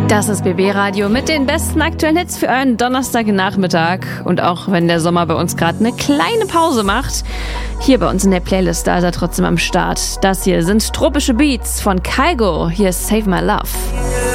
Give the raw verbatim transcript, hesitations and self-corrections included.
Das ist B B Radio mit den besten aktuellen Hits für euren Donnerstagnachmittag. Und auch wenn der Sommer bei uns gerade eine kleine Pause macht, hier bei uns in der Playlist, da ist er trotzdem am Start. Das hier sind tropische Beats von Kygo. Hier ist Save My Love.